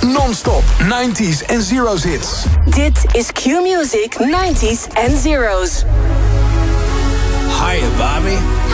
Non-stop 90s en zeros hits. Dit is Q-Music 90s en zeros. Hiya, Bobby.